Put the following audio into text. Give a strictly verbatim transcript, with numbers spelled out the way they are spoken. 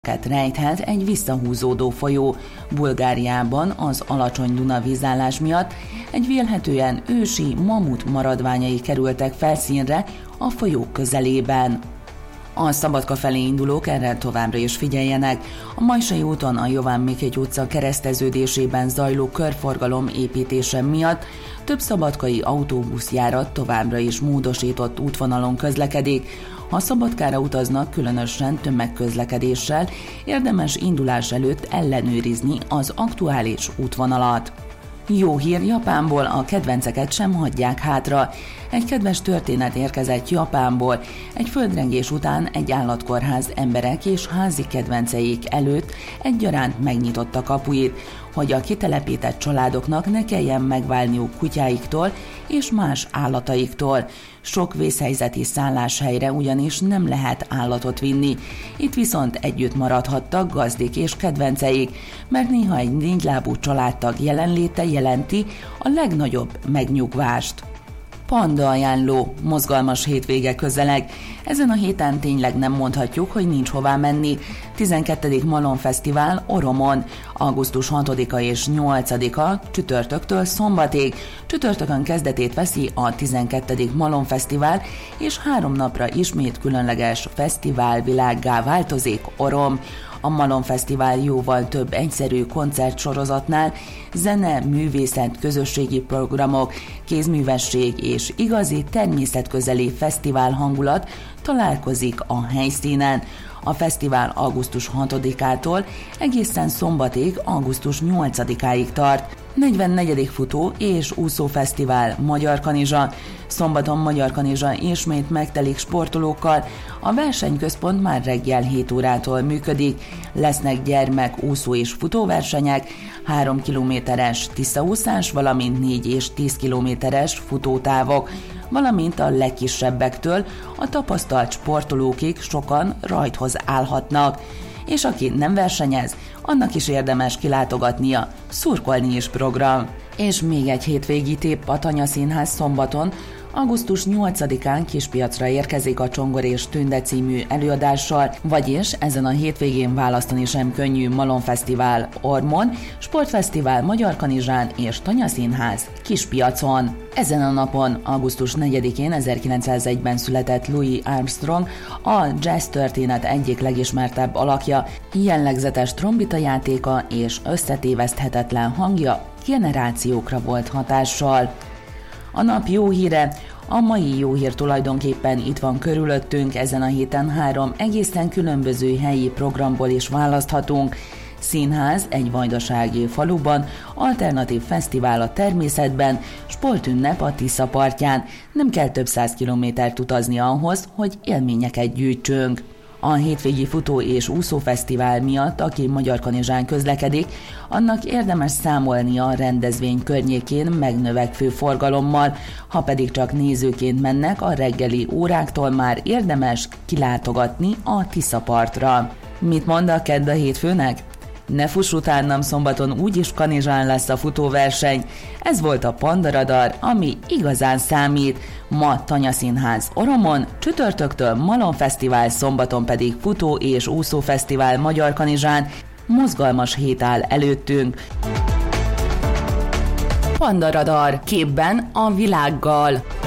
rejthet egy visszahúzódó folyó. Bulgáriában az alacsony Duna vízállás miatt egy vélhetően ősi mamut maradványai kerültek felszínre a folyó közelében. A Szabadka felé indulók erre továbbra is figyeljenek. A Majsai úton a Jován Mikéty utca kereszteződésében zajló körforgalom építése miatt több szabadkai autóbuszjárat továbbra is módosított útvonalon közlekedik. Ha Szabadkára utaznak, különösen tömegközlekedéssel, érdemes indulás előtt ellenőrizni az aktuális útvonalat. Jó hír Japánból, a kedvenceket sem hagyják hátra. Egy kedves történet érkezett Japánból. Egy földrengés után egy állatkórház emberek és házi kedvenceik előtt egyaránt megnyitotta kapuit, hogy a kitelepített családoknak ne kelljen megválniuk kutyáiktól és más állataiktól. Sok vészhelyzeti szálláshelyre ugyanis nem lehet állatot vinni. Itt viszont együtt maradhattak gazdik és kedvenceik, mert néha egy négylábú családtag jelenléte jelenti a legnagyobb megnyugvást. Panda ajánló, mozgalmas hétvége közeleg. Ezen a héten tényleg nem mondhatjuk, hogy nincs hová menni. tizenkettedik Malom Fesztivál Oromon, augusztus hatodika és nyolcadika csütörtöktől szombatig. Csütörtökön kezdetét veszi a tizenkettedik Malom Fesztivál, és három napra ismét különleges fesztiválvilággá változik Orom. A Malom Fesztivál jóval több egyszerű koncertsorozatnál zene, művészet, közösségi programok, kézművesség és igazi természetközeli fesztivál hangulat találkozik a helyszínen. A fesztivál augusztus hatodikától egészen szombatig, augusztus nyolcadikáig tart. negyvennegyedik futó és úszófesztivál Magyarkanizsa. Szombaton Magyarkanizsa ismét megtelik sportolókkal. A versenyközpont már reggel hét órától működik. Lesznek gyermek, úszó és futóversenyek, három kilométeres tiszaúszás, valamint négy és tíz kilométeres futótávok, valamint a legkisebbektől a tapasztalt sportolókig sokan rajthoz állhatnak. És aki nem versenyez, annak is érdemes kilátogatnia, szurkolni is program. És még egy hétvégi tipp: a Tanya Színház szombaton, augusztus nyolcadikán Kispiacra érkezik a Csongor és Tünde című előadással, vagyis ezen a hétvégén választani sem könnyű: Malom Fesztivál Ormon, Sportfesztivál Magyarkanizsán és Tanya Színház Kispiacon. Ezen a napon, augusztus negyedikén ezerkilencszázegyben született Louis Armstrong, a jazz történet egyik legismertebb alakja, jellegzetes trombitajátéka és összetéveszthetetlen hangja generációkra volt hatással. A nap jó híre: a mai jó hír tulajdonképpen itt van körülöttünk. Ezen a héten három egészen különböző helyi programból is választhatunk. Színház egy vajdasági faluban, alternatív fesztivál a természetben, sportünnep a Tisza partján. Nem kell több száz kilométert utazni ahhoz, hogy élményeket gyűjtsünk. A hétvégi futó- és úszófesztivál miatt, aki Magyarkanizsán közlekedik, annak érdemes számolnia a rendezvény környékén megnövekvő forgalommal, ha pedig csak nézőként mennek, a reggeli óráktól már érdemes kilátogatni a Tiszapartra. Mit mond a kedd a hétfőnek? Ne fuss utánam, szombaton úgyis Kanizsán lesz a futóverseny. Ez volt a Panda Radar, ami igazán számít. Ma Tanya Színház Oromon, csütörtöktől Malom Fesztivál, szombaton pedig futó- és úszófesztivál Magyarkanizsán. Mozgalmas hét áll előttünk. Panda Radar, képben a világgal.